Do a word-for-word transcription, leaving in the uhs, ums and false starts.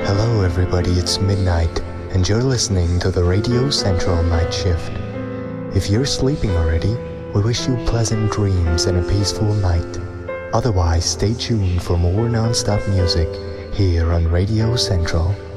Hello everybody, it's midnight and you're listening to the Radio Central Night Shift. If you're sleeping already, we wish you pleasant dreams and a peaceful night. Otherwise, stay tuned for more non-stop music here on Radio Central.